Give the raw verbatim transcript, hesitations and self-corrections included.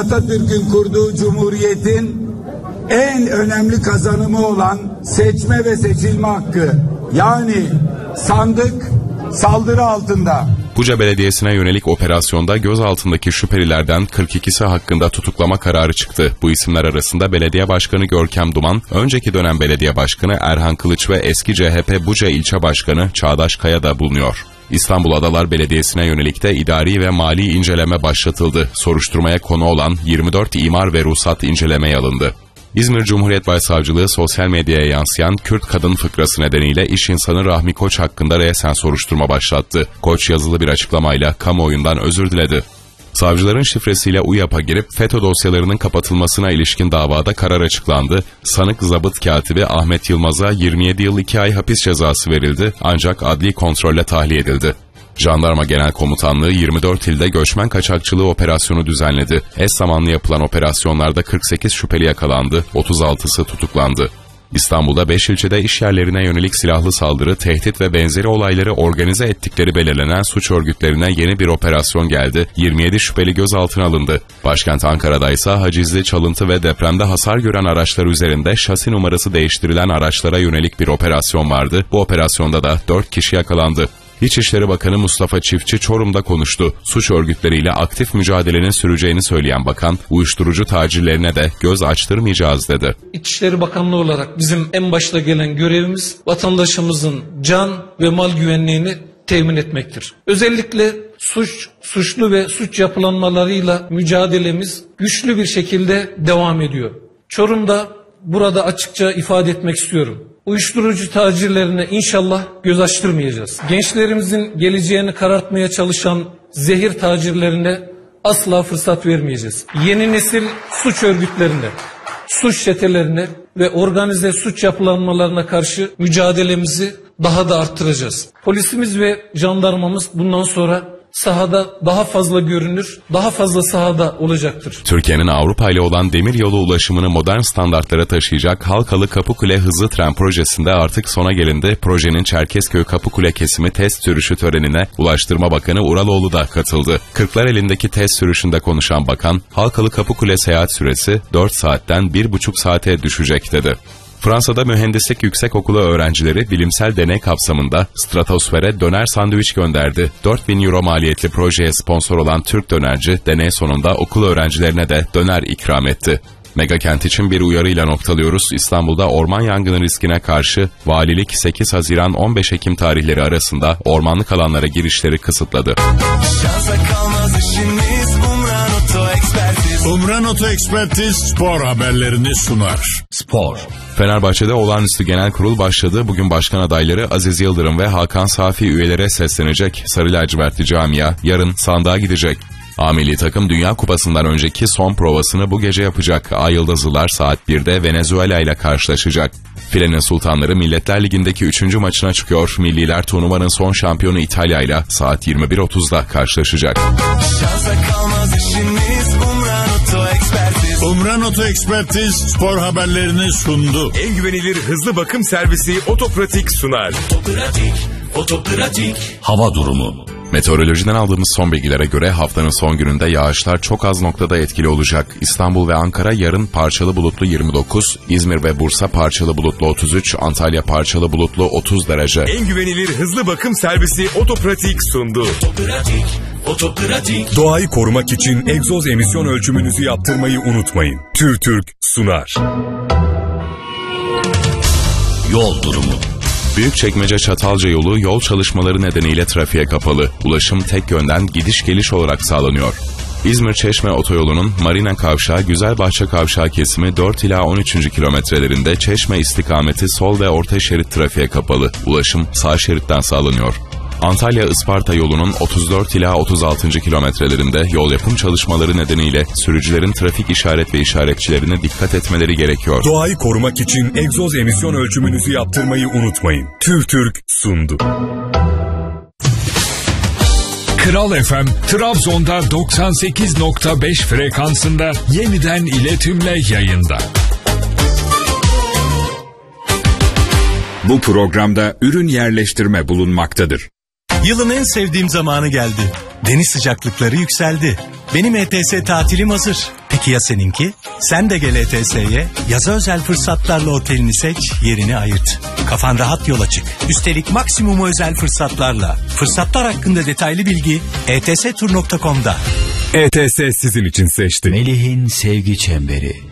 Atatürk'ün kurduğu cumhuriyetin en önemli kazanımı olan seçme ve seçilme hakkı, yani sandık saldırı altında. Buca Belediyesi'ne yönelik operasyonda gözaltındaki şüphelilerden kırk ikisi hakkında tutuklama kararı çıktı. Bu isimler arasında Belediye Başkanı Görkem Duman, önceki dönem Belediye Başkanı Erhan Kılıç ve eski C H P Buca İlçe Başkanı Çağdaş Kaya da bulunuyor. İstanbul Adalar Belediyesi'ne yönelik de idari ve mali inceleme başlatıldı. Soruşturmaya konu olan yirmi dört imar ve ruhsat incelemeye alındı. İzmir Cumhuriyet Başsavcılığı sosyal medyaya yansıyan Kürt kadın fıkrası nedeniyle iş insanı Rahmi Koç hakkında resen soruşturma başlattı. Koç yazılı bir açıklamayla kamuoyundan özür diledi. Savcıların şifresiyle UYAP'a girip FETÖ dosyalarının kapatılmasına ilişkin davada karar açıklandı. Sanık zabıt katibi Ahmet Yılmaz'a yirmi yedi yıl iki ay hapis cezası verildi ancak adli kontrolle tahliye edildi. Jandarma Genel Komutanlığı yirmi dört ilde göçmen kaçakçılığı operasyonu düzenledi. Eş zamanlı yapılan operasyonlarda kırk sekiz şüpheli yakalandı, otuz altısı tutuklandı. İstanbul'da beş ilçede iş yerlerine yönelik silahlı saldırı, tehdit ve benzeri olayları organize ettikleri belirlenen suç örgütlerine yeni bir operasyon geldi. yirmi yedi şüpheli gözaltına alındı. Başkent Ankara'da ise hacizli, çalıntı ve depremde hasar gören araçlar üzerinde şasi numarası değiştirilen araçlara yönelik bir operasyon vardı. Bu operasyonda da dört kişi yakalandı. İçişleri Bakanı Mustafa Çiftçi Çorum'da konuştu. Suç örgütleriyle aktif mücadelenin süreceğini söyleyen bakan, uyuşturucu tacirlerine de göz açtırmayacağız dedi. İçişleri Bakanlığı olarak bizim en başta gelen görevimiz vatandaşımızın can ve mal güvenliğini temin etmektir. Özellikle suç, suçlu ve suç yapılanmalarıyla mücadelemiz güçlü bir şekilde devam ediyor. Çorum'da burada açıkça ifade etmek istiyorum. Uyuşturucu tacirlerine inşallah göz açtırmayacağız. Gençlerimizin geleceğini karartmaya çalışan zehir tacirlerine asla fırsat vermeyeceğiz. Yeni nesil suç örgütlerine, suç çetelerine ve organize suç yapılanmalarına karşı mücadelemizi daha da arttıracağız. Polisimiz ve jandarmamız bundan sonra sahada daha fazla görünür, daha fazla sahada olacaktır. Türkiye'nin Avrupa ile olan demiryolu ulaşımını modern standartlara taşıyacak Halkalı Kapıkule Hızlı Tren Projesi'nde artık sona gelindi. Projenin Çerkezköy Kapıkule kesimi test sürüşü törenine Ulaştırma Bakanı Uraloğlu da katıldı. Kırklareli'ndeki test sürüşünde konuşan bakan, Halkalı Kapıkule seyahat süresi dört saatten bir buçuk saate düşecek dedi. Fransa'da Mühendislik Yüksekokulu öğrencileri bilimsel deney kapsamında stratosfere döner sandviç gönderdi. dört bin euro maliyetli projeye sponsor olan Türk dönerci, deney sonunda okul öğrencilerine de döner ikram etti. Megakent için bir uyarıyla noktalıyoruz. İstanbul'da orman yangını riskine karşı valilik sekiz Haziran on beş Ekim tarihleri arasında ormanlık alanlara girişleri kısıtladı. Şansa kalmaz işimiz, Umran Oto Ekspertiz. Umran Oto Ekspertiz spor haberlerini sunar. Spor. Fenerbahçe'de olağanüstü genel kurul başladı. Bugün başkan adayları Aziz Yıldırım ve Hakan Safi üyelere seslenecek. Sarı lacivertli camia yarın sandığa gidecek. A milli takım Dünya Kupası'ndan önceki son provasını bu gece yapacak. A Yıldızlılar saat birde Venezuela ile karşılaşacak. Filenin Sultanları Milletler Ligi'ndeki üçüncü maçına çıkıyor. Milliler turnuvanın son şampiyonu İtalya ile saat yirmi bir otuzda karşılaşacak. Şansa kalmaz işimiz, Umran Oto Ekspertiz. Umran Oto Ekspertiz spor haberlerini sundu. En güvenilir hızlı bakım servisi Otopratik sunar. Otopratik, Otopratik. Hava durumu. Meteorolojiden aldığımız son bilgilere göre haftanın son gününde yağışlar çok az noktada etkili olacak. İstanbul ve Ankara yarın parçalı bulutlu yirmi dokuz, İzmir ve Bursa parçalı bulutlu otuz üç, Antalya parçalı bulutlu otuz derece. En güvenilir hızlı bakım servisi Otopratik sundu. Otopratik, Otopratik. Doğayı korumak için egzoz emisyon ölçümünüzü yaptırmayı unutmayın. TÜRTÜRK sunar. Yol durumu. Büyükçekmece Çatalca yolu yol çalışmaları nedeniyle trafiğe kapalı. Ulaşım tek yönden gidiş geliş olarak sağlanıyor. İzmir-Çeşme otoyolunun Marina Kavşağı Güzelbahçe Kavşağı kesimi dört ila on üçüncü kilometrelerinde Çeşme istikameti sol ve orta şerit trafiğe kapalı. Ulaşım sağ şeritten sağlanıyor. Antalya-Isparta yolunun otuz dört ila otuz altıncı kilometrelerinde yol yapım çalışmaları nedeniyle sürücülerin trafik işaret ve işaretçilerine dikkat etmeleri gerekiyor. Doğayı korumak için egzoz emisyon ölçümünüzü yaptırmayı unutmayın. TÜRTÜRK sundu. Kral F M, Trabzon'da doksan sekiz nokta beş frekansında yeniden iletimle yayında. Bu programda ürün yerleştirme bulunmaktadır. Yılın en sevdiğim zamanı geldi. Deniz sıcaklıkları yükseldi. Benim E T S tatilim hazır. Peki ya seninki? Sen de gel E T S'ye. Yaza özel fırsatlarla otelini seç, yerini ayırt. Kafan rahat yola çık. Üstelik maksimum özel fırsatlarla. Fırsatlar hakkında detaylı bilgi e t s tur nokta com'da. E T S sizin için seçti. Melih'in sevgi çemberi.